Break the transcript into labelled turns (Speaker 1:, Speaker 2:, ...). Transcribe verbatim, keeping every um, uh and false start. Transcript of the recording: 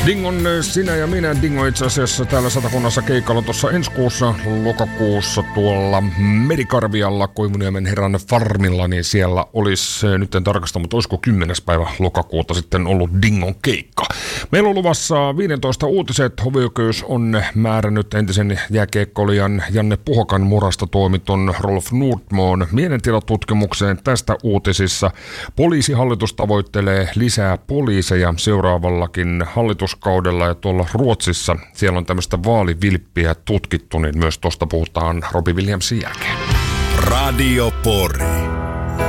Speaker 1: Dingon sinä ja minä. Dingo itse asiassa täällä Satakunnassa keikalla tuossa ensi kuussa, lokakuussa tuolla Medikarvialla Koivuniemen herran farmilla, niin siellä olisi, nyt en tarkasta, mutta olisiko kymmenes päivä lokakuuta sitten ollut Dingon keikka. Meillä on luvassa viisitoista uutiset. Hovioikeus on määrännyt entisen jääkiekkoilijan Janne Puhokan murhasta tuomitun Rolf Nordmoon mielentilatutkimukseen tästä uutisissa. Poliisihallitus tavoittelee lisää poliiseja seuraavallakin hallituskaudella, ja tuolla Ruotsissa siellä on tämmöistä vaalivilppiä tutkittu, niin myös tuosta puhutaan Robbie Williamsin jälkeen.
Speaker 2: Radio Pori.